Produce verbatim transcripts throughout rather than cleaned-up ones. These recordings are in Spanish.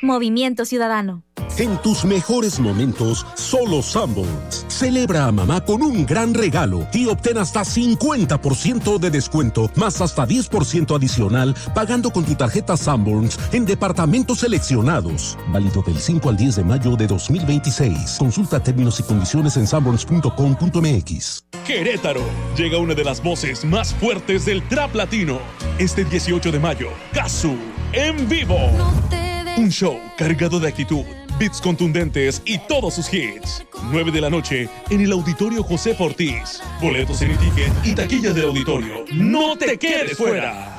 Movimiento Ciudadano. En tus mejores momentos, solo Sanborns. Celebra a mamá con un gran regalo y obtén hasta cincuenta por ciento de descuento, más hasta diez por ciento adicional, pagando con tu tarjeta Sanborns en departamentos seleccionados. Válido del cinco al diez de mayo de dos mil veintiséis. Consulta términos y condiciones en sanborns punto com punto m x. Querétaro. Llega una de las voces más fuertes del trap latino. Este dieciocho de mayo, Cazzu, en vivo. Un show cargado de actitud, beats contundentes y todos sus hits. nueve de la noche en el Auditorio José Ortiz. Boletos en e-ticket y taquillas del auditorio. ¡No te quedes fuera!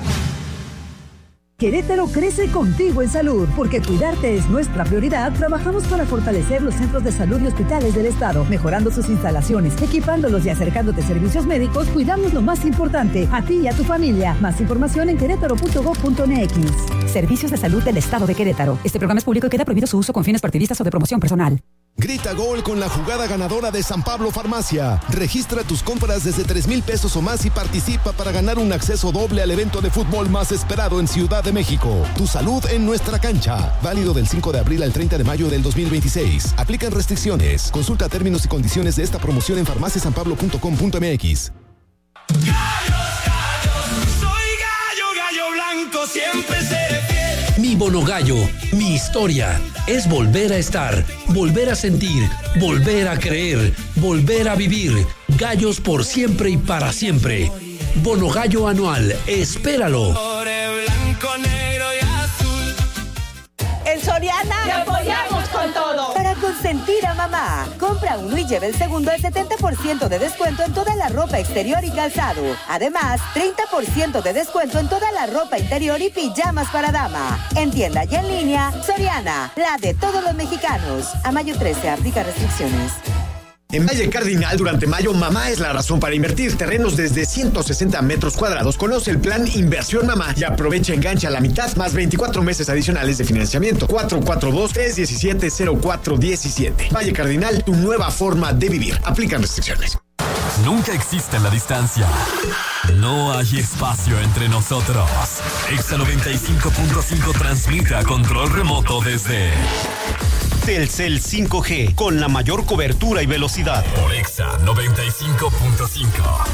Querétaro crece contigo en salud, porque cuidarte es nuestra prioridad. Trabajamos para fortalecer los centros de salud y hospitales del estado, mejorando sus instalaciones, equipándolos y acercándote servicios médicos. Cuidamos lo más importante, a ti y a tu familia. Más información en querétaro punto gob punto m x. Servicios de salud del estado de Querétaro. Este programa es público y queda prohibido su uso con fines partidistas o de promoción personal. Grita gol con la jugada ganadora de San Pablo Farmacia. Registra tus compras desde tres mil pesos o más y participa para ganar un acceso doble al evento de fútbol más esperado en Ciudad de México. Tu salud en nuestra cancha. Válido del cinco de abril al treinta de mayo del dos mil veintiséis. Aplican restricciones. Consulta términos y condiciones de esta promoción en farmacia san pablo punto com punto m x. Gallos, gallos, soy gallo, gallo blanco, siempre seré fiel. Mi bonogallo, mi historia, es volver a estar, volver a sentir, volver a creer, volver a vivir. Gallos por siempre y para siempre. Bonogallo anual, espéralo. Blanco, negro y azul. En Soriana te apoyamos con todo. Para consentir a mamá. Compra uno y lleve el segundo al setenta por ciento de descuento en toda la ropa exterior y calzado. Además, treinta por ciento de descuento en toda la ropa interior y pijamas para dama. En tienda y en línea, Soriana, la de todos los mexicanos. A mayo trece, aplica restricciones. En Valle Cardinal, durante mayo, mamá es la razón para invertir. Terrenos desde ciento sesenta metros cuadrados. Conoce el plan Inversión Mamá y aprovecha enganche a la mitad más veinticuatro meses adicionales de financiamiento. cuatro cuatro dos, tres uno siete, cero cuatro uno siete. Valle Cardinal, tu nueva forma de vivir. Aplican restricciones. Nunca existe la distancia. No hay espacio entre nosotros. Exa noventa y cinco punto cinco transmite a control remoto desde Telcel cinco G, con la mayor cobertura y velocidad. Por Exa noventa y cinco punto cinco.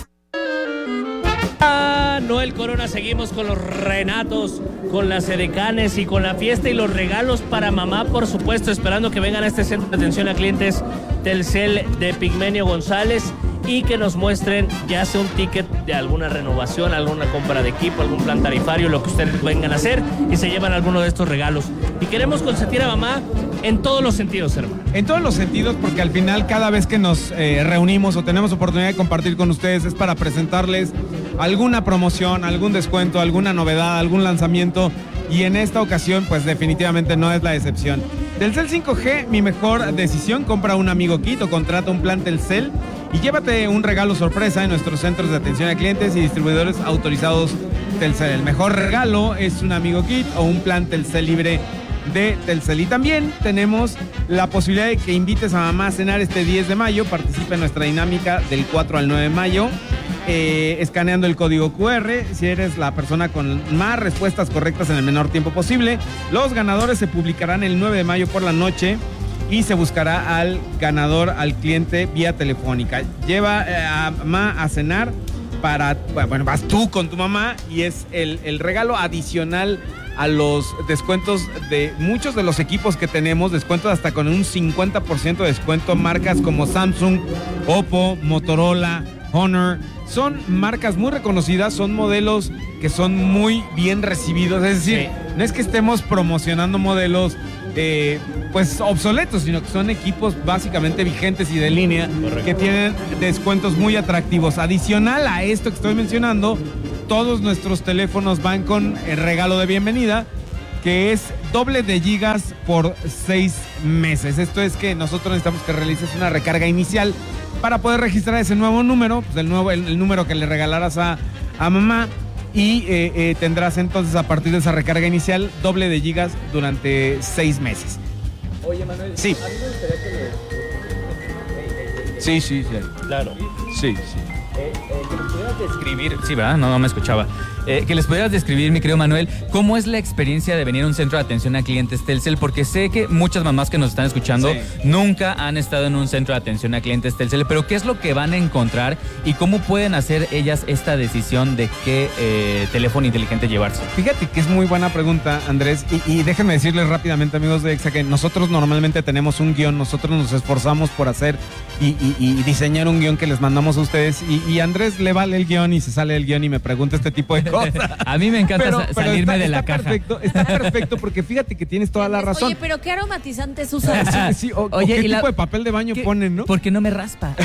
Ah, Noel Corona, seguimos con los Renatos, con las edecanes y con la fiesta y los regalos para mamá, por supuesto, esperando que vengan a este centro de atención a clientes Telcel de Pigmenio González y que nos muestren ya sea un ticket de alguna renovación, alguna compra de equipo, algún plan tarifario, lo que ustedes vengan a hacer y se llevan alguno de estos regalos. Y queremos consentir a mamá en todos los sentidos, hermano. En todos los sentidos, porque al final cada vez que nos eh, reunimos o tenemos oportunidad de compartir con ustedes es para presentarles alguna promoción, algún descuento, alguna novedad, algún lanzamiento, y en esta ocasión pues definitivamente no es la excepción. Telcel cinco G, mi mejor decisión. Compra un Amigo Kit o contrata un plan Telcel y llévate un regalo sorpresa en nuestros centros de atención a clientes y distribuidores autorizados Telcel. El mejor regalo es un Amigo Kit o un plan Telcel libre de Telcel. Y también tenemos la posibilidad de que invites a mamá a cenar este diez de mayo. Participa en nuestra dinámica del cuatro al nueve de mayo, eh, escaneando el código cu erre. Si eres la persona con más respuestas correctas en el menor tiempo posible, los ganadores se publicarán el nueve de mayo por la noche y se buscará al ganador, al cliente, vía telefónica. Lleva eh, a mamá a cenar para, bueno, vas tú con tu mamá y es el, el regalo adicional a los descuentos de muchos de los equipos que tenemos, descuentos hasta con un cincuenta por ciento de descuento, marcas como Samsung, Oppo, Motorola, Honor. Son marcas muy reconocidas, son modelos que son muy bien recibidos, es decir, sí. No es que estemos promocionando modelos eh, pues obsoletos, sino que son equipos básicamente vigentes y de línea. Correcto. Que tienen descuentos muy atractivos. Adicional a esto que estoy mencionando, todos nuestros teléfonos van con el regalo de bienvenida, que es doble de gigas por seis meses. Esto es que nosotros necesitamos que realices una recarga inicial para poder registrar ese nuevo número, pues el, nuevo, el, el número que le regalarás a, a mamá, y eh, eh, tendrás entonces a partir de esa recarga inicial doble de gigas durante seis meses. Oye, Manuel, sí. A mí me gustaría que le... Sí, sí, sí. Claro. Sí, sí. Eh, eh, que nos pudieras describir, sí, ¿verdad? No, no me escuchaba. Eh, que les pudieras describir, mi querido Manuel, cómo es la experiencia de venir a un centro de atención a clientes Telcel, porque sé que muchas mamás que nos están escuchando sí. nunca han estado en un centro de atención a clientes Telcel, pero ¿qué es lo que van a encontrar y cómo pueden hacer ellas esta decisión de qué eh, teléfono inteligente llevarse? Fíjate que es muy buena pregunta, Andrés, y, y déjenme decirles rápidamente, amigos de Exa, que nosotros normalmente tenemos un guión, nosotros nos esforzamos por hacer y, y, y diseñar un guión que les mandamos a ustedes, y, y Andrés le vale el guión y se sale el guión y me pregunta este tipo de cosas. A mí me encanta pero, sa- pero salirme está, de la está caja. Perfecto, está perfecto, porque fíjate que tienes toda la razón. Oye, pero ¿qué aromatizantes usas? Sí, sí, o, Oye, o ¿qué ¿y tipo la... de papel de baño ¿Qué? ponen, no? Porque no me raspa.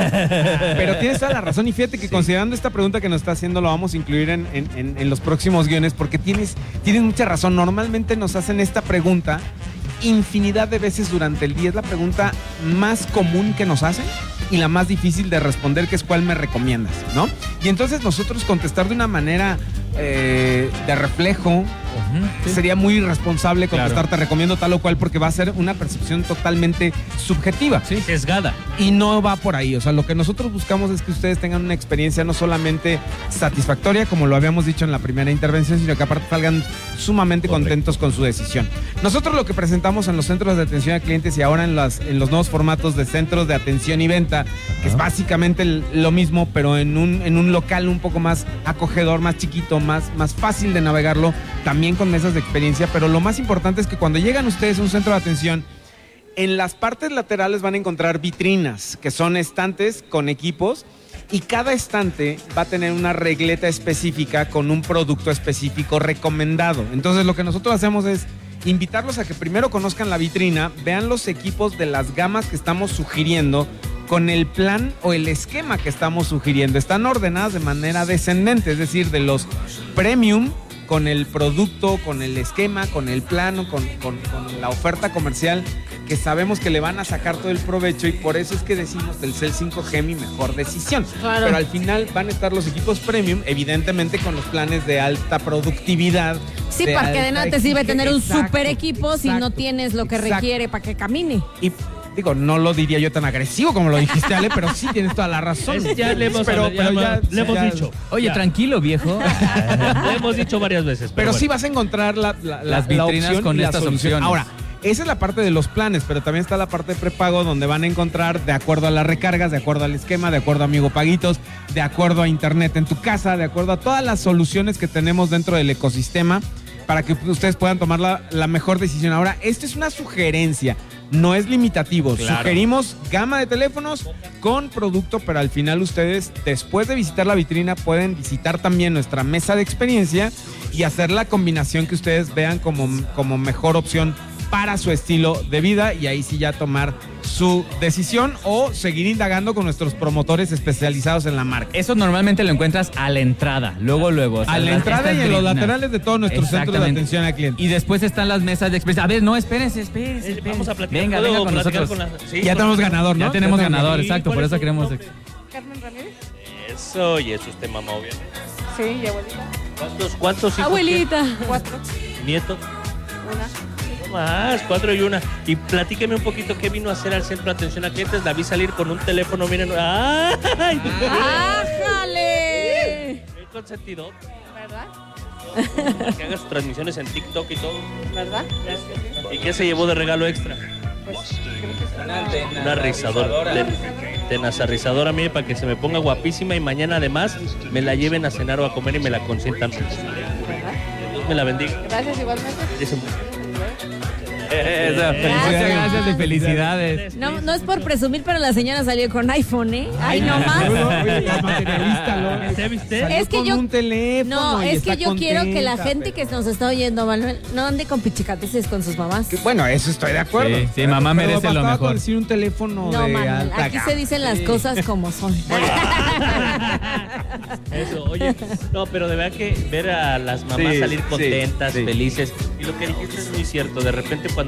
Pero tienes toda la razón, y fíjate que sí. considerando esta pregunta que nos está haciendo, lo vamos a incluir en, en, en, en los próximos guiones, porque tienes, tienes mucha razón. Normalmente nos hacen esta pregunta infinidad de veces durante el día. Es la pregunta más común que nos hacen y la más difícil de responder, que es ¿cuál me recomiendas?, ¿no? Y entonces nosotros contestar de una manera eh, de reflejo, uh-huh, sí. sería muy irresponsable contestar claro. te recomiendo tal o cual, porque va a ser una percepción totalmente subjetiva. Sí, sesgada. Y no va por ahí. O sea, lo que nosotros buscamos es que ustedes tengan una experiencia no solamente satisfactoria, como lo habíamos dicho en la primera intervención, sino que aparte salgan sumamente Correcto. contentos con su decisión. Nosotros lo que presentamos en los centros de atención a clientes y ahora en, las, en los nuevos formatos de centros de atención y venta, que es básicamente el, lo mismo, pero en un, en un local un poco más acogedor, más chiquito, más, más fácil de navegarlo, también con mesas de experiencia. Pero lo más importante es que cuando llegan ustedes a un centro de atención, en las partes laterales van a encontrar vitrinas, que son estantes con equipos, y cada estante va a tener una regleta específica con un producto específico recomendado. Entonces lo que nosotros hacemos es invitarlos a que primero conozcan la vitrina, vean los equipos de las gamas que estamos sugiriendo con el plan o el esquema que estamos sugiriendo. Están ordenadas de manera descendente, es decir, de los premium con el producto, con el esquema, con el plano, con, con, con la oferta comercial, que sabemos que le van a sacar todo el provecho, y por eso es que decimos Telcel cinco G mi mejor decisión. Claro. Pero al final van a estar los equipos premium, evidentemente con los planes de alta productividad. Sí, de porque de nada te sirve tener un exacto, super equipo exacto, si no tienes lo que exacto. requiere para que camine. Y digo, no lo diría yo tan agresivo como lo dijiste, Ale, pero sí tienes toda la razón. Es, ya le hemos, pero, ya, pero ya, le hemos ya, dicho. Oye, ya. tranquilo, viejo. Le hemos dicho varias veces. Pero, pero bueno. sí vas a encontrar la, la, las la, vitrinas la con y estas opciones. Ahora, esa es la parte de los planes, pero también está la parte de prepago, donde van a encontrar de acuerdo a las recargas, de acuerdo al esquema, de acuerdo a Amigo Paguitos, de acuerdo a internet en tu casa, de acuerdo a todas las soluciones que tenemos dentro del ecosistema para que ustedes puedan tomar la, la mejor decisión. Ahora, esto es una sugerencia, no es limitativo. Claro. Sugerimos gama de teléfonos con producto, pero al final ustedes, después de visitar la vitrina, pueden visitar también nuestra mesa de experiencia y hacer la combinación que ustedes vean como, como mejor opción para su estilo de vida, y ahí sí ya tomar su decisión o seguir indagando con nuestros promotores especializados en la marca. Eso normalmente lo encuentras a la entrada, luego, luego. O sea, a la entrada y en los laterales de todos nuestros centros de atención al cliente. Y después están las mesas de experiencia. A ver, no, espérense, espérense. espérense. Vamos a platicar. Venga, venga con nosotros. Con la... sí, ya tenemos ganador, ¿no? Ya tenemos ganador, exacto, por eso queremos... Carmen Ramírez. Eso, y es usted mamá, obviamente. Sí, y abuelita. ¿Cuántos, cuántos hijos? Abuelita. Cuatro. ¿Nietos? Una. Más, cuatro y una. Y platíqueme un poquito qué vino a hacer al centro de atención a clientes. La vi salir con un teléfono, miren. ¡Ay! ¡Ájale! Qué consentido. ¿Verdad? Que haga sus transmisiones en TikTok y todo. ¿Verdad? ¿Y qué se llevó de regalo extra? Pues, creo que es una, una rizadora. De, tenaza rizadora, mire, para que se me ponga guapísima y mañana además me la lleven a cenar o a comer y me la consientan. ¿Verdad? Dios me la bendiga. Gracias, igualmente. Eso, muchas gracias y felicidades. No, no es por presumir, pero la señora salió con iPhone, ¿eh? Ay, no más. Es que yo, un teléfono no, es que yo contenta, quiero que la gente pero... que nos está oyendo, Manuel, no ande con pichicateces con sus mamás. Que, bueno, eso estoy de acuerdo. Sí, sí, mamá pero merece lo mejor. Con decir un teléfono no, de Manuel, alta aquí gama. se dicen las sí. cosas como son. Eso, oye, no, pero de verdad que ver a las mamás sí, salir contentas, sí, sí. felices, y lo que dijiste es muy cierto. De repente cuando